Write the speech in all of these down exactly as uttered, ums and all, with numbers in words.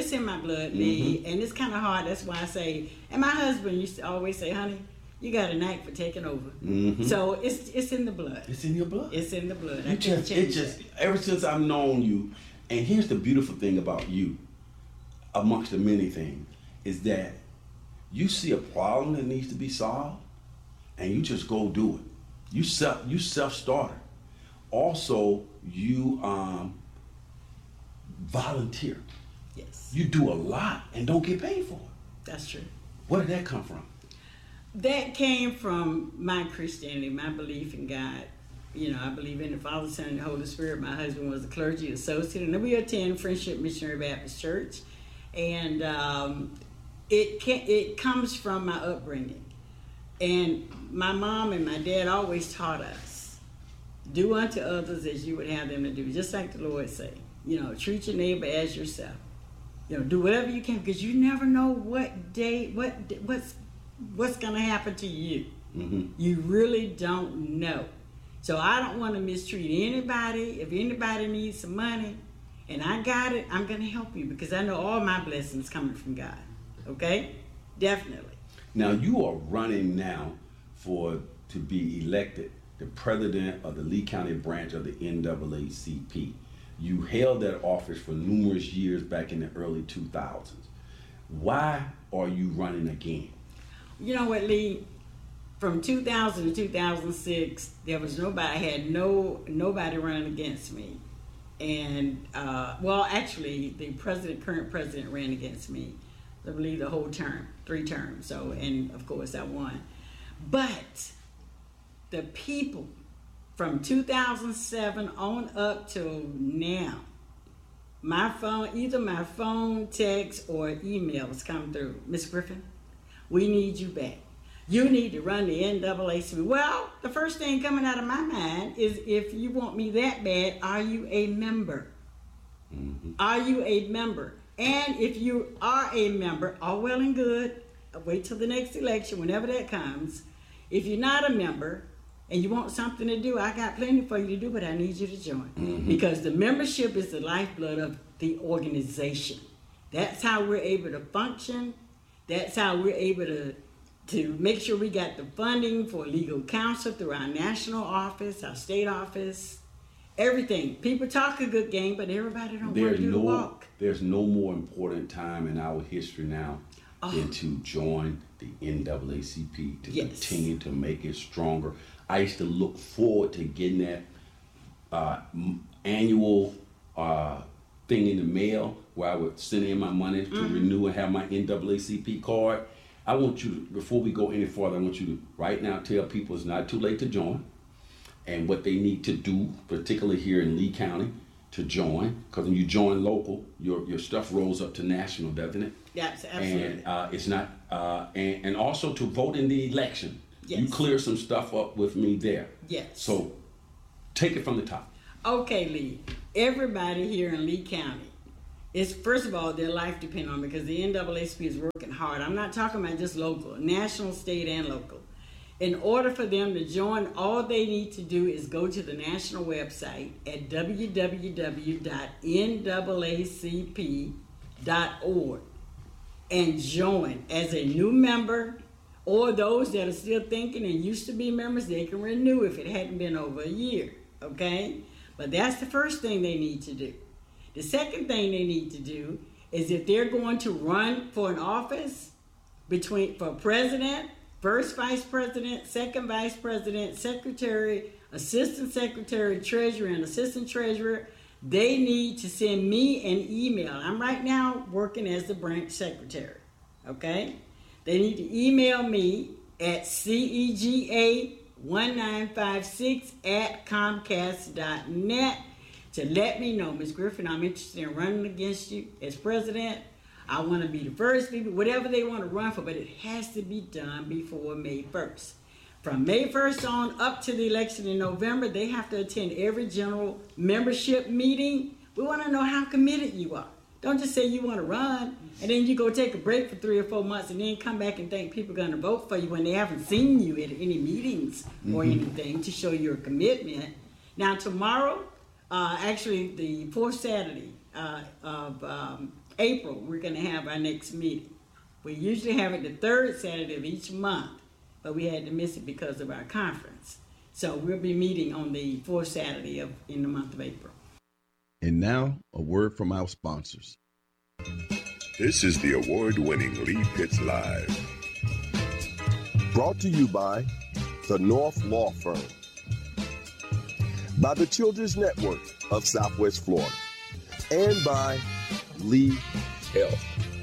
it's in my blood, Lee, mm-hmm. and it's kind of hard. That's why I say, and my husband used to always say, honey, you got a knack for taking over. Mm-hmm. So it's it's in the blood. It's in your blood. It's in the blood. You I just, it just, that. Ever since I've known you, and here's the beautiful thing about you, amongst the many things, is that you see a problem that needs to be solved, and you just go do it. You self, you self-starter. Also, you um, volunteer. Yes. You do a lot and don't get paid for it. That's true. Where did that come from? That came from my Christianity, my belief in God. You know, I believe in the Father, Son, and the Holy Spirit. My husband was a clergy associate, and we attend Friendship Missionary Baptist Church. And um, it can, it comes from my upbringing. And my mom and my dad always taught us, do unto others as you would have them to do, just like the Lord say. You know, treat your neighbor as yourself. You know, do whatever you can, because you never know what day, what what's what's going to happen to you. Mm-hmm. You really don't know. So I don't want to mistreat anybody. If anybody needs some money and I got it, I'm going to help you, because I know all my blessings coming from God. Okay? Definitely. Now, you are running now for to be elected the president of the Lee County branch of the N double A C P. You held that office for numerous years back in the early two thousands. Why are you running again? You know what, Lee? From two thousand to two thousand six, there was nobody, I had no nobody running against me. And, uh, well, actually, the president, current president ran against me, I believe the whole term, three terms. So, and of course, I won. But the people from two thousand seven on up till now, my phone, either my phone, text, or emails come through. Miss Griffin, we need you back. You need to run the N double A C P. Well, the first thing coming out of my mind is, if you want me that bad, are you a member? Mm-hmm. Are you a member? And if you are a member, all well and good, wait till the next election, whenever that comes. If you're not a member and you want something to do, I got plenty for you to do, but I need you to join. Mm-hmm. Because the membership is the lifeblood of the organization. That's how we're able to function. That's how we're able to to make sure we got the funding for legal counsel through our national office, our state office, everything. People talk a good game, but everybody don't want to do no, the walk. There's no more important time in our history now oh. than to join the N double A C P, to yes. continue to make it stronger. I used to look forward to getting that uh, annual uh, thing in the mail where I would send in my money to mm-hmm. renew and have my N double A C P card. I want you to, before we go any further, I want you to right now tell people it's not too late to join and what they need to do, particularly here in Lee County, to join. Because when you join local, your your stuff rolls up to national, doesn't it? Yes, absolutely. And uh, it's not, uh, and, and also to vote in the election. Yes. You clear some stuff up with me there. Yes. So take it from the top. Okay, Lee. Everybody here in Lee County, it's, first of all, their life depends on it, because the N double A C P is working hard. I'm not talking about just local, national, state, and local. In order for them to join, all they need to do is go to the national website at w w w dot n double a c p dot org and join as a new member, or those that are still thinking and used to be members, they can renew if it hadn't been over a year, okay? But that's the first thing they need to do. The second thing they need to do is, if they're going to run for an office between for president, first vice president, second vice president, secretary, assistant secretary, treasurer, and assistant treasurer, they need to send me an email. I'm right now working as the branch secretary, okay? They need to email me at C E G A one nine five six at comcast dot net to let me know, Miz Griffin, I'm interested in running against you as president. I want to be the first people, whatever they want to run for, but it has to be done before May first. From May first on up to the election in November, they have to attend every general membership meeting. We want to know how committed you are. Don't just say you want to run, and then you go take a break for three or four months and then come back and think people are going to vote for you when they haven't seen you at any meetings mm-hmm. or anything to show your commitment. Now, tomorrow, uh, actually the fourth Saturday uh, of um, April, we're going to have our next meeting. We usually have it the third Saturday of each month, but we had to miss it because of our conference. So we'll be meeting on the fourth Saturday of in the month of April. And now, a word from our sponsors. This is the award-winning Lee Pitts Live. Brought to you by the North Law Firm, by the Children's Network of Southwest Florida, and by Lee Health.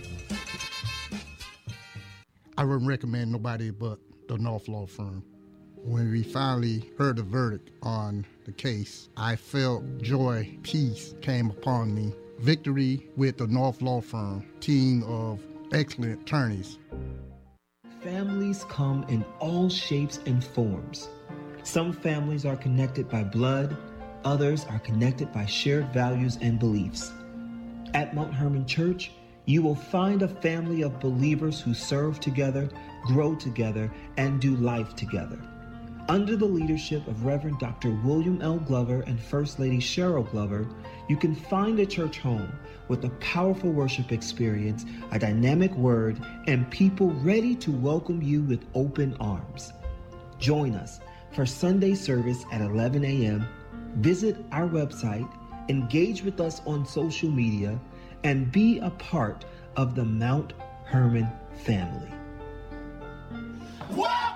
I wouldn't recommend nobody but the North Law Firm. When we finally heard the verdict on the case, I felt joy, peace came upon me. Victory with the North Law Firm, team of excellent attorneys. Families come in all shapes and forms. Some families are connected by blood, others are connected by shared values and beliefs. At Mount Hermon Church, you will find a family of believers who serve together, grow together, and do life together. Under the leadership of Reverend Doctor William L. Glover and First Lady Cheryl Glover, you can find a church home with a powerful worship experience, a dynamic word, and people ready to welcome you with open arms. Join us for Sunday service at eleven a.m. Visit our website, engage with us on social media, and be a part of the Mount Hermon family. Welcome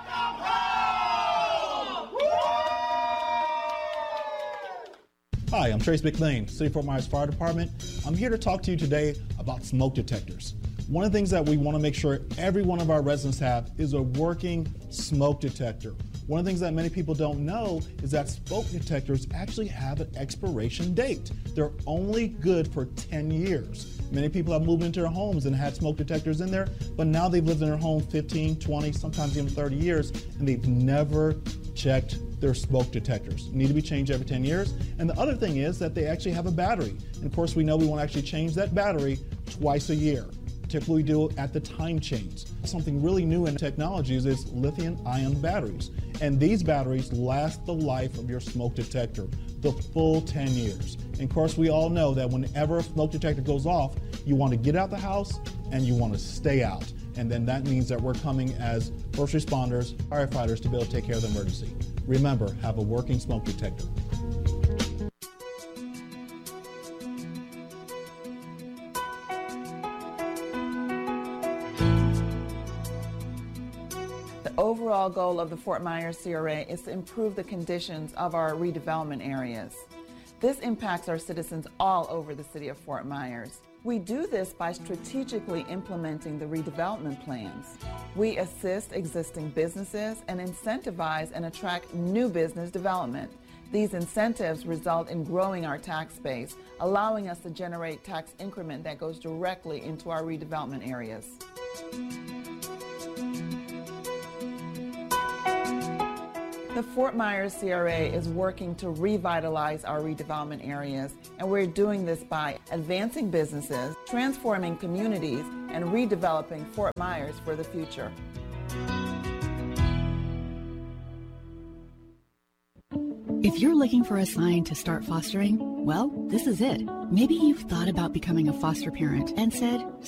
home! Hi, I'm Trace McLean, City of Fort Myers Fire Department. I'm here to talk to you today about smoke detectors. One of the things that we want to make sure every one of our residents have is a working smoke detector. One of the things that many people don't know is that smoke detectors actually have an expiration date. They're only good for ten years. Many people have moved into their homes and had smoke detectors in there, but now they've lived in their home fifteen, twenty, sometimes even thirty years, and they've never checked their smoke detectors. Need to be changed every ten years. And the other thing is that they actually have a battery. And of course, we know we want to actually change that battery twice a year. Typically, we do at the time change. Something really new in technologies is lithium-ion batteries. And these batteries last the life of your smoke detector, the full ten years. And of course, we all know that whenever a smoke detector goes off, you want to get out the house and you want to stay out. And then that means that we're coming as first responders, firefighters, to be able to take care of the emergency. Remember, have a working smoke detector. The overall goal of the Fort Myers C R A is to improve the conditions of our redevelopment areas. This impacts our citizens all over the city of Fort Myers. We do this by strategically implementing the redevelopment plans. We assist existing businesses and incentivize and attract new business development. These incentives result in growing our tax base, allowing us to generate tax increment that goes directly into our redevelopment areas. The Fort Myers C R A is working to revitalize our redevelopment areas, and we're doing this by advancing businesses, transforming communities, and redeveloping Fort Myers for the future. If you're looking for a sign to start fostering, well, this is it. Maybe you've thought about becoming a foster parent and said,